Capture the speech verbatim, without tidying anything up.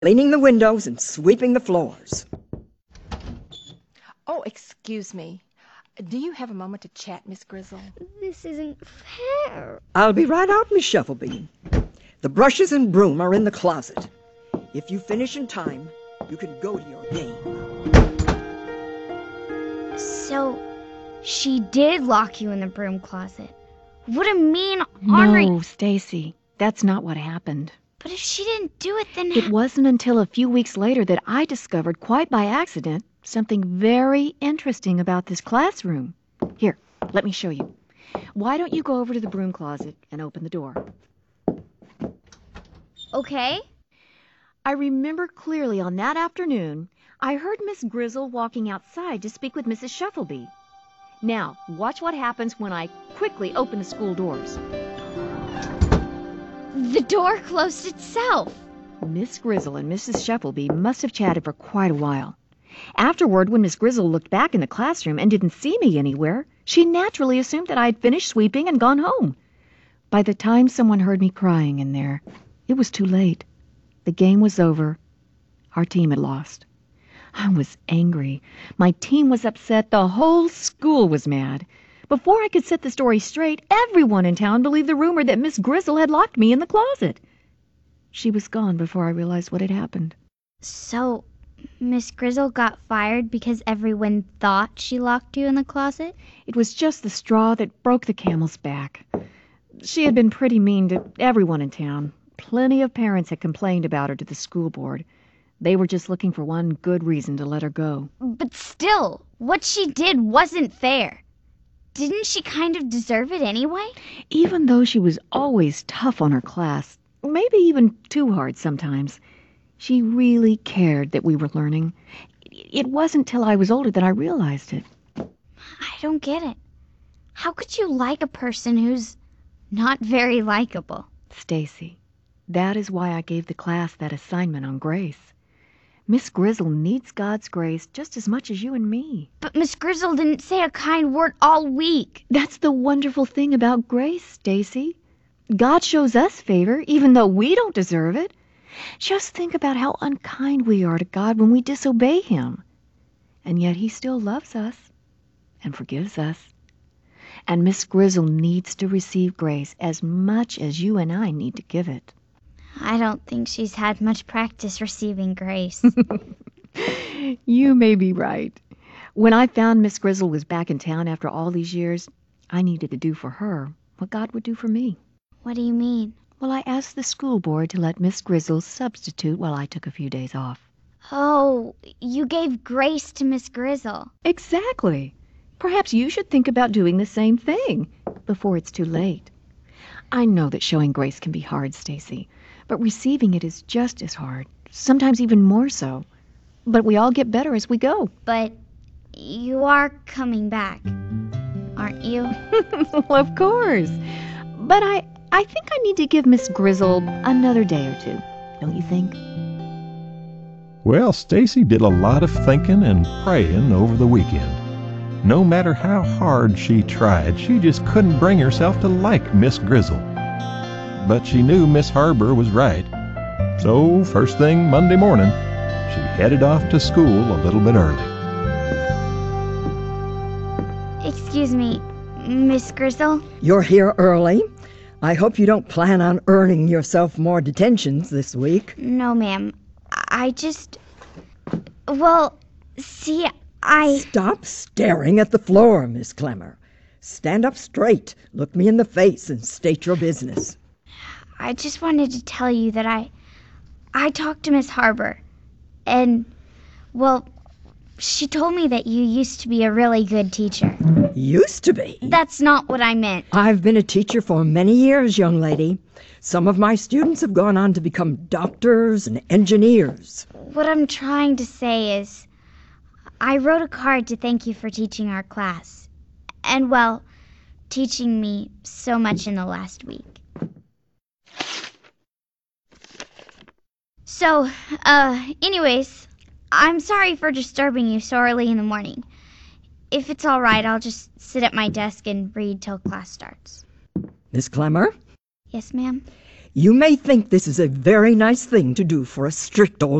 cleaning the windows and sweeping the floors. Oh, excuse me. Do you have a moment to chat, Miss Grizzle? This isn't fair. I'll be right out, Miss Shufflebee. The brushes and broom are in the closet. If you finish in time, you can go to your game. So, she did lock you in the broom closet. What a mean, ornery... No, Stacy, that's not what happened. But if she didn't do it, then... It wasn't until a few weeks later that I discovered, quite by accident, something very interesting about this classroom. Here, let me show you. Why don't you go over to the broom closet and open the door? Okay. I remember clearly on that afternoon, I heard Miss Grizzle walking outside to speak with Missus Shufflebee. Now, watch what happens when I quickly open the school doors. The door closed itself. Miss Grizzle and Missus Shufflebee must have chatted for quite a while. Afterward, when Miss Grizzle looked back in the classroom and didn't see me anywhere, she naturally assumed that I had finished sweeping and gone home. By the time someone heard me crying in there, it was too late. The game was over. Our team had lost. I was angry. My team was upset. The whole school was mad. Before I could set the story straight, everyone in town believed the rumor that Miss Grizzle had locked me in the closet. She was gone before I realized what had happened. So, Miss Grizzle got fired because everyone thought she locked you in the closet? It was just the straw that broke the camel's back. She had been pretty mean to everyone in town. Plenty of parents had complained about her to the school board. They were just looking for one good reason to let her go. But still, what she did wasn't fair. Didn't she kind of deserve it anyway? Even though she was always tough on her class, maybe even too hard sometimes, she really cared that we were learning. It wasn't till I was older that I realized it. I don't get it. How could you like a person who's not very likable? Stacy, that is why I gave the class that assignment on grace. Miss Grizzle needs God's grace just as much as you and me. But Miss Grizzle didn't say a kind word all week. That's the wonderful thing about grace, Stacy. God shows us favor, even though we don't deserve it. Just think about how unkind we are to God when we disobey Him. And yet He still loves us and forgives us. And Miss Grizzle needs to receive grace as much as you and I need to give it. I don't think she's had much practice receiving grace. You may be right. When I found Miss Grizzle was back in town after all these years, I needed to do for her what God would do for me. What do you mean? Well, I asked the school board to let Miss Grizzle substitute while I took a few days off. Oh, you gave grace to Miss Grizzle. Exactly. Perhaps you should think about doing the same thing before it's too late. I know that showing grace can be hard, Stacy, but receiving it is just as hard, sometimes even more so. But we all get better as we go. But you are coming back, aren't you? Well, of course. But I, I think I need to give Miss Grizzle another day or two, don't you think? Well, Stacy did a lot of thinking and praying over the weekend. No matter how hard she tried, she just couldn't bring herself to like Miss Grizzle. But she knew Miss Harbor was right. So, first thing Monday morning, she headed off to school a little bit early. Excuse me, Miss Grizzle? You're here early. I hope you don't plan on earning yourself more detentions this week. No, ma'am. I just... Well, see, I... Stop staring at the floor, Miss Clemmer. Stand up straight, look me in the face, and state your business. I just wanted to tell you that I... I talked to Miss Harbor, and, well, she told me that you used to be a really good teacher. Used to be? That's not what I meant. I've been a teacher for many years, young lady. Some of my students have gone on to become doctors and engineers. What I'm trying to say is, I wrote a card to thank you for teaching our class. And, well, teaching me so much in the last week. So, uh, anyways, I'm sorry for disturbing you so early in the morning. If it's all right, I'll just sit at my desk and read till class starts. Miss Clemmer? Yes, ma'am? You may think this is a very nice thing to do for a strict old